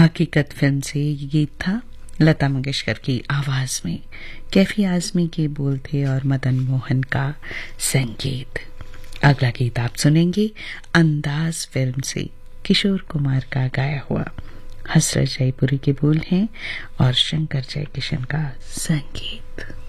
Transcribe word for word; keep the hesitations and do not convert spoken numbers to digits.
हकीकत फिल्म से ये गीत था, लता मंगेशकर की आवाज में। कैफी आजमी के बोल थे और मदन मोहन का संगीत। अगला गीत आप सुनेंगे अंदाज फिल्म से, किशोर कुमार का गाया हुआ। हसरत जयपुरी के बोल हैं और शंकर जयकिशन का संगीत।